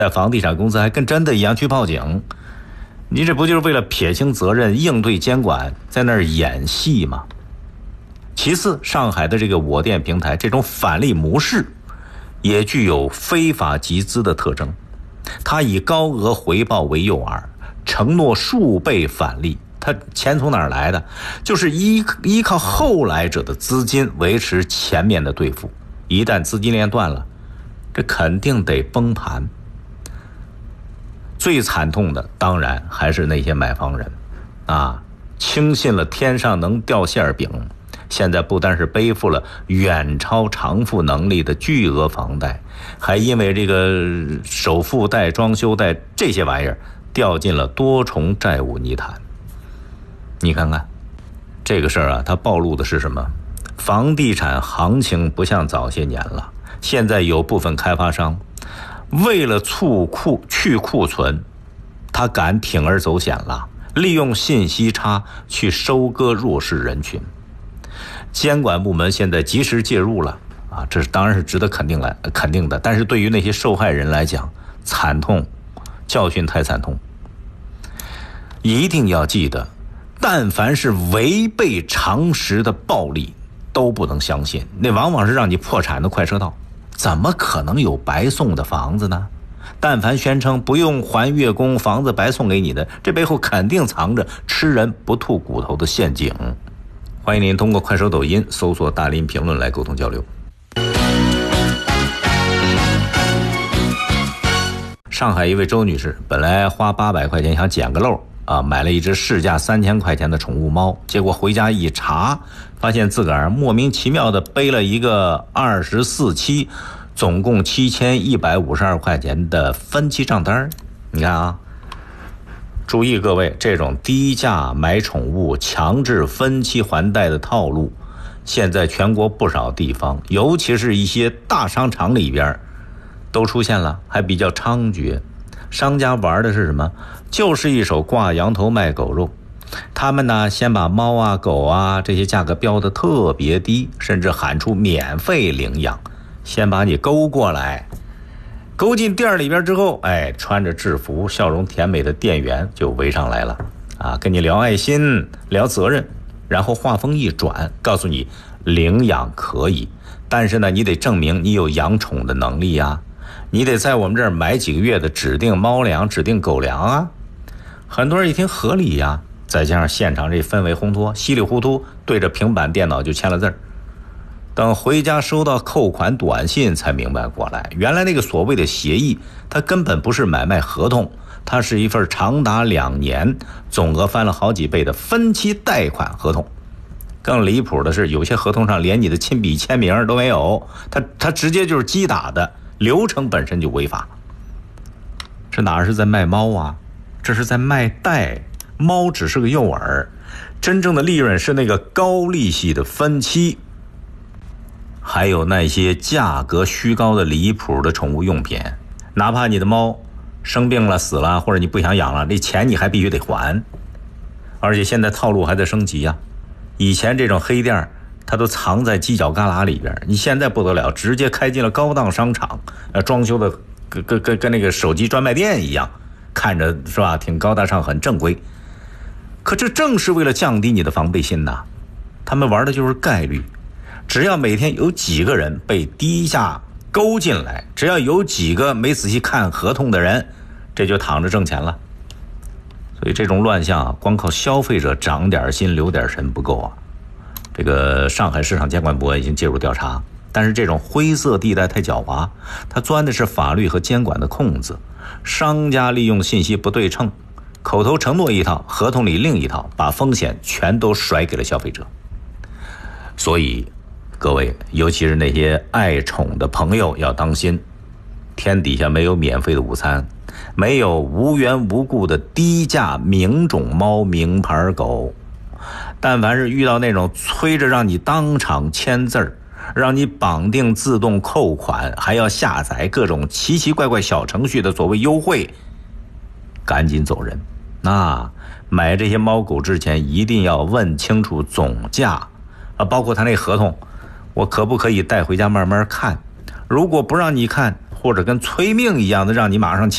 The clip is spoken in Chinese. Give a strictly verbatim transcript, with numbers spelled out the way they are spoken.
房地产公司还跟真的一样去报警，你这不就是为了撇清责任、应对监管，在那儿演戏吗？其次，上海的这个我店平台这种返利模式也具有非法集资的特征，它以高额回报为诱饵，承诺数倍返利。它钱从哪儿来的？就是依依靠后来者的资金维持前面的兑付，一旦资金链断了，这肯定得崩盘。最惨痛的当然还是那些买房人啊，轻信了天上能掉馅饼，现在不单是背负了远超偿付能力的巨额房贷，还因为这个首付贷、装修贷这些玩意儿掉进了多重债务泥潭。你看看这个事儿啊，它暴露的是什么？房地产行情不像早些年了，现在有部分开发商为了促库去库存，他敢铤而走险了，利用信息差去收割弱势人群。监管部门现在及时介入了啊，这当然是值得肯定来肯定的。但是对于那些受害人来讲，惨痛，教训太惨痛。一定要记得，但凡是违背常识的暴力，都不能相信，那往往是让你破产的快车道。怎么可能有白送的房子呢？但凡宣称不用还月供，房子白送给你的，这背后肯定藏着吃人不吐骨头的陷阱。欢迎您通过快手、抖音搜索大林评论来沟通交流。上海一位周女士本来花八百块钱想捡个漏啊，买了一只市价三千块钱的宠物猫，结果回家一查，发现自个儿莫名其妙的背了一个二十四期，总共七千一百五十二块钱的分期账单。你看啊，注意各位，这种低价买宠物、强制分期还贷的套路，现在全国不少地方，尤其是一些大商场里边都出现了，还比较猖獗。商家玩的是什么？就是一手挂羊头卖狗肉。他们呢，先把猫啊、狗啊这些价格标得特别低，甚至喊出免费领养，先把你勾过来。勾进店里边之后，哎，穿着制服、笑容甜美的店员就围上来了啊，跟你聊爱心、聊责任，然后话锋一转，告诉你领养可以，但是呢，你得证明你有养宠的能力呀。你得在我们这儿买几个月的指定猫粮、指定狗粮啊。很多人一听合理呀，再加上现场这氛围烘托，稀里糊涂对着平板电脑就签了字儿。等回家收到扣款短信才明白过来，原来那个所谓的协议，它根本不是买卖合同，它是一份长达两年、总额翻了好几倍的分期贷款合同。更离谱的是，有些合同上连你的亲笔签名都没有，它它直接就是机打的，流程本身就违法。这哪是在卖猫啊，这是在卖贷。猫只是个诱饵，真正的利润是那个高利息的分期，还有那些价格虚高的离谱的宠物用品。哪怕你的猫生病了、死了，或者你不想养了，这钱你还必须得还。而且现在套路还在升级啊，以前这种黑店它都藏在犄角旮旯里边，你现在不得了，直接开进了高档商场，呃，装修的跟跟跟跟那个手机专卖店一样，看着是吧，挺高大上，很正规。可这正是为了降低你的防备心呐，他们玩的就是概率。只要每天有几个人被低价勾进来，只要有几个没仔细看合同的人，这就躺着挣钱了。所以这种乱象啊，光靠消费者长点心留点神不够啊。这个上海市场监管部门已经介入调查，但是这种灰色地带太狡猾，它钻的是法律和监管的空子。商家利用信息不对称，口头承诺一套，合同里另一套，把风险全都甩给了消费者。所以各位，尤其是那些爱宠的朋友要当心，天底下没有免费的午餐，没有无缘无故的低价名种猫、名牌狗。但凡是遇到那种催着让你当场签字儿，让你绑定自动扣款，还要下载各种奇奇怪怪小程序的所谓优惠，赶紧走人。那买这些猫狗之前一定要问清楚总价啊，包括他那合同，我可不可以带回家慢慢看？如果不让你看，或者跟催命一样的让你马上签